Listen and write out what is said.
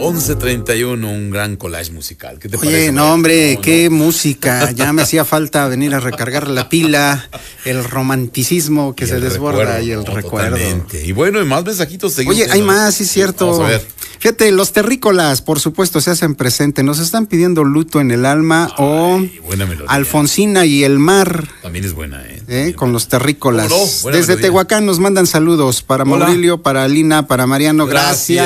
11:31, un gran collage musical. ¿Qué te parece? Oye, no, hombre, qué música. Ya me hacía falta venir a recargar la pila, el romanticismo que se desborda y el recuerdo. Totalmente. Y bueno, y más mensajitos. Oye, hay más, sí es cierto. Vamos a ver. Fíjate, los terrícolas, por supuesto, se hacen presente. Nos están pidiendo Luto en el alma o buena melodía. Alfonsina y el mar. También es buena, ¿eh? Con los terrícolas. No, desde melodía. Tehuacán nos mandan saludos para Hola. Maurilio, para Alina, para Mariano. Gracias.